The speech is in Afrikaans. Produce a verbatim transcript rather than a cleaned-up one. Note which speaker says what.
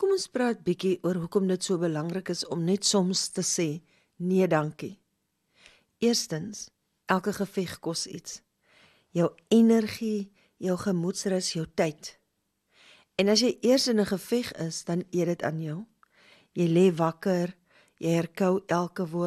Speaker 1: Kom ons praat bietjie oor hoekom dit so belangrik is om net soms te sê, nee dankie. Eerstens, elke geveg kos iets. Jou energie, jou gemoedsrus, jou tyd. En as jy eers in 'n geveg is, dan eet dit aan jou. Jy lê wakker, jy herkou elke woord.